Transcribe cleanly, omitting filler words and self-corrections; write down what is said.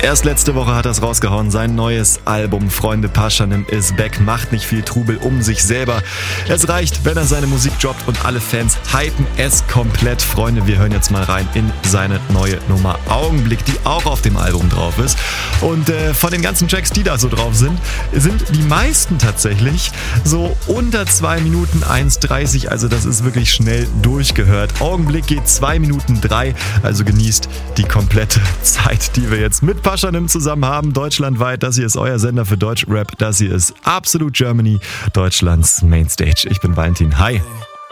Erst letzte Woche hat er es rausgehauen, sein neues Album Freunde Pashanim is back, macht nicht viel Trubel um sich selber. Es reicht, wenn er seine Musik droppt und alle Fans hypen es komplett. Freunde, wir hören jetzt mal rein in seine neue Nummer Augenblick, die auch auf dem Album drauf ist. Und von den ganzen Tracks, die da so drauf sind die meisten tatsächlich so unter 2 Minuten 1,30, also das ist wirklich schnell durchgehört. Augenblick geht 2 Minuten 3, also genießt die komplette Zeit, die wir jetzt mit Pashanim zusammen haben, deutschlandweit. Das hier ist euer Sender für Deutschrap, das hier ist Absolute Germany, Deutschlands Mainstage. Ich bin Valentin, hi.